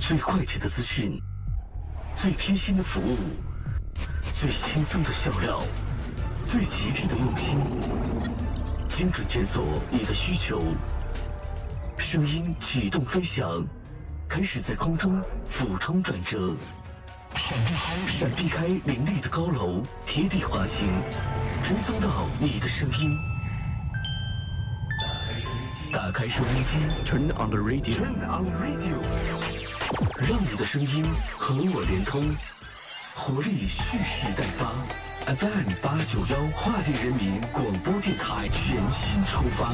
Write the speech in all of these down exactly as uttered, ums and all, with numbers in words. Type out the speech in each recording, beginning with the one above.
最快捷的资讯，最贴心的服务，最轻松的笑料，最极致的用心，精准检索你的需求。声音启动飞翔，开始在空中俯冲转折，闪避开闪避开林立的高楼，贴地滑行，追踪到你的声音。打开收音机 ，Turn on the radio，Turn on the radio， 让你的声音和我连通，活力蓄势待发。F M 八九幺跨地人民广播电台全新出发。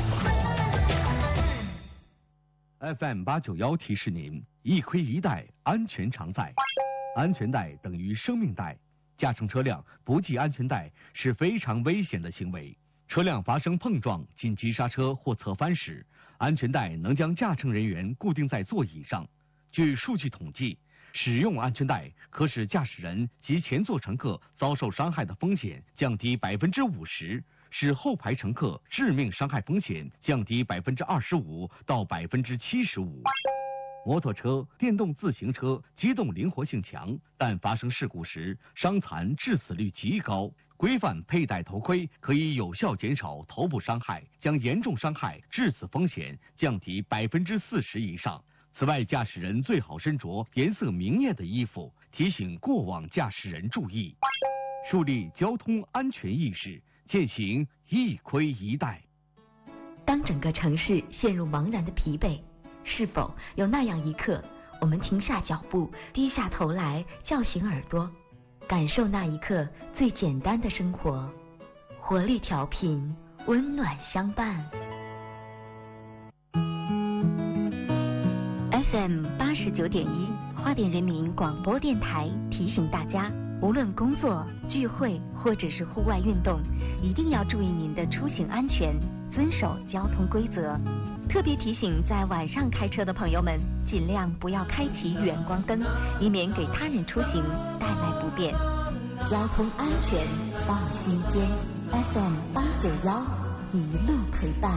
F M 八九幺提示您：一盔一带，安全常在。安全带等于生命带，驾乘车辆不系安全带是非常危险的行为。车辆发生碰撞、紧急刹车或侧翻时，安全带能将驾乘人员固定在座椅上。据数据统计，使用安全带可使驾驶人及前座乘客遭受伤害的风险降低百分之五十，使后排乘客致命伤害风险降低百分之二十五到百分之七十五。摩托车、电动自行车机动灵活性强，但发生事故时伤残致死率极高。规范佩戴头盔可以有效减少头部伤害，将严重伤害致死风险降低百分之四十以上。此外，驾驶人最好身着颜色明艳的衣服，提醒过往驾驶人注意，树立交通安全意识，践行一盔一带。 当整个城市陷入茫然的疲惫，是否有那样一刻，我们停下脚步，低下头来，叫醒耳朵，感受那一刻最简单的生活，活力调频，温暖相伴。F M 八十九点一，花莲人民广播电台提醒大家，无论工作、聚会或者是户外运动，一定要注意您的出行安全，遵守交通规则。特别提醒在晚上开车的朋友们，尽量不要开启远光灯，以免给他人出行带来不便。交通安全放心间 ，F M 八九幺一路陪伴。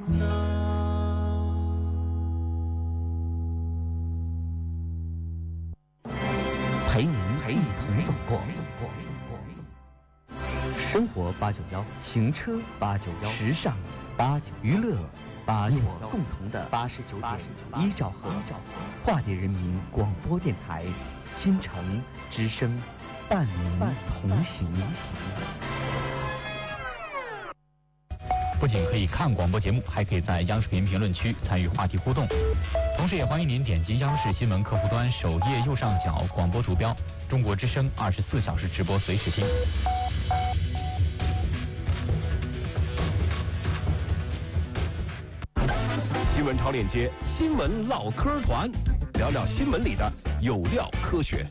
陪您一同走过。生活八九幺，行车八九幺，时尚八九，娱乐八九幺，共同的八十九点一兆赫，华联人民广播电台，新城之声，伴您同行。 不仅可以看广播节目，还可以在央视频评论区参与话题互动。同时也欢迎您点击央视新闻客户端首页右上角广播图标，中国之声二十四小时直播随时听。 新闻潮链接，新闻唠嗑团，聊聊新闻里的有料科学。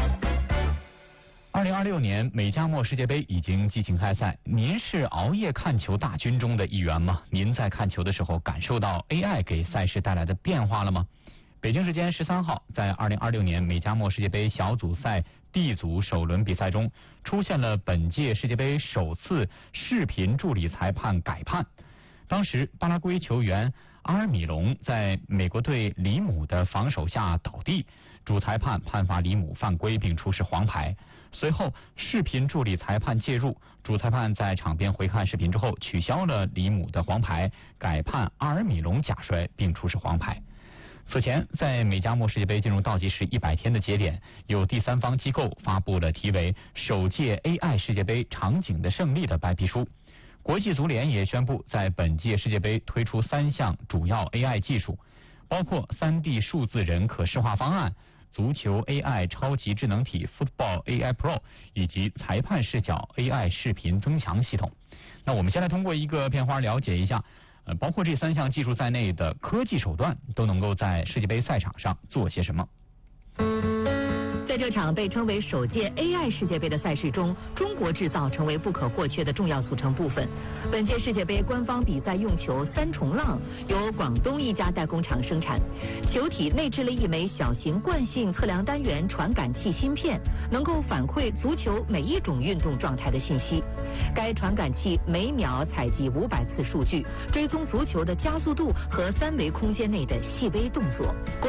二零二六年美加墨世界杯已经激情开赛，您是熬夜看球大军中的一员吗？您在看球的时候感受到 A I 给赛事带来的变化了吗？北京时间十三号，在二零二六年美加墨世界杯小组赛 D 组首轮比赛中，出现了本届世界杯首次视频助理裁判改判。当时巴拉圭球员阿尔米隆在美国队里姆的防守下倒地，主裁判判罚里姆犯规并出示黄牌。随后视频助理裁判介入，主裁判在场边回看视频之后取消了里姆的黄牌，改判阿尔米隆假摔并出示黄牌。此前在美加墨世界杯进入倒计时一百天的节点，有第三方机构发布了题为首届 A I 世界杯场景的胜利的白皮书。国际足联也宣布在本届世界杯推出三项主要 A I 技术，包括 三 D 数字人可视化方案、足球 A I 超级智能体 Football A I Pro 以及裁判视角 A I 视频增强系统。那我们先来通过一个片花了解一下，呃，包括这三项技术在内的科技手段都能够在世界杯赛场上做些什么。 在这场被称为首届 A I 世界杯的赛事中，中国制造成为不可或缺的重要组成部分。本届世界杯官方比赛用球三重浪由广东一家代工厂生产，球体内置了一枚小型惯性测量单元传感器芯片，能够反馈足球每一种运动状态的信息。该传感器每秒采集五百次数据，追踪足球的加速度和三维空间内的细微动作。